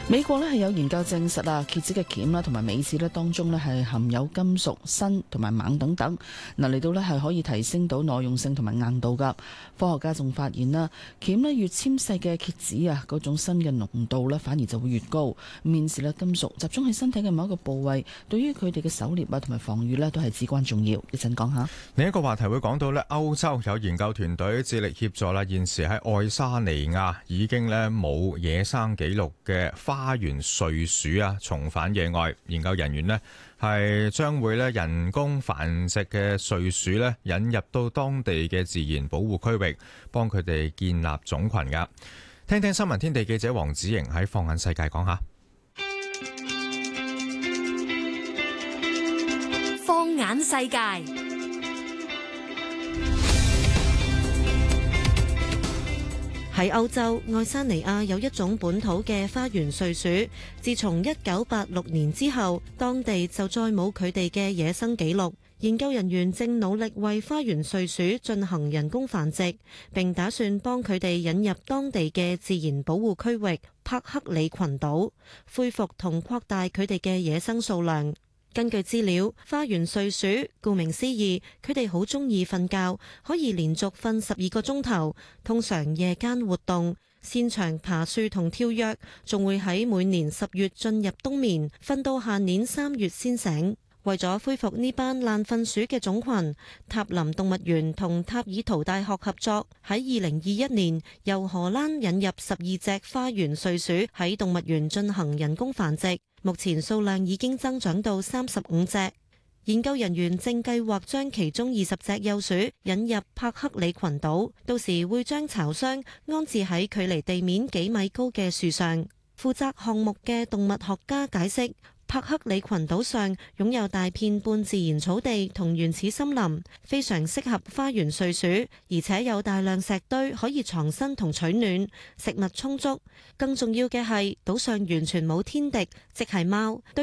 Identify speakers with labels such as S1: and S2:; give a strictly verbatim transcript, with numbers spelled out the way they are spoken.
S1: 美國咧係有研究證實啊，蠍子嘅鉗啦同埋尾齒咧當中咧係含有金屬、砷同埋錳等等，嗱嚟到咧係可以提升到耐用性同埋硬度噶。科學家仲發現啦，鉗咧越纖細嘅蠍子啊，嗰種砷嘅濃度咧反而就會越高。顯示咧金屬集中喺身體嘅某一個部位，對於佢哋嘅狩獵啊同埋防禦咧都係至關重要。一陣講下。
S2: 另一個話題會講到咧，歐洲有研究團隊致力協助啦，現時喺愛沙尼亞已經咧冇野生紀錄嘅花園睡鼠啊，重返野外。研究人員呢係將會咧人工繁殖嘅睡鼠咧引入到當地嘅自然保護區域，幫佢哋建立種群噶。聽聽新聞天地記者黃子瑩喺放眼世界講下。
S3: 放眼世界。喺歐洲，愛沙尼亞有一種本土嘅花園睡鼠，自從一九八六年之後，當地就再冇佢哋嘅野生紀錄。研究人員正努力為花園睡鼠進行人工繁殖，並打算幫佢哋引入當地嘅自然保護區域帕克里群島，恢復同擴大佢哋嘅野生數量。根據資料，花園睡鼠顧名思義，佢哋好鍾意瞓覺，可以連續瞓十二個鐘頭，通常夜間活動，擅長爬樹同跳躍，仲會喺每年十月進入冬眠，瞓到下年三月先醒。為咗恢復呢班爛瞓鼠嘅種群，塔林動物園同塔爾圖大學合作，喺二零二一年由荷蘭引入十二隻花園睡鼠喺動物園進行人工繁殖，目前數量已經增長到三十五隻。研究人員正計劃將其中二十隻幼鼠引入帕克里群島，到時會將巢箱安置喺距離地面幾米高嘅樹上。負責項目嘅動物學家解釋，帕克里群島上擁有大片半自然草地同原始森林，非常適合花園睡鼠，而且有大量石堆可以藏身同取暖，食物充足。更重要嘅係，島上完全冇天敵，即係貓。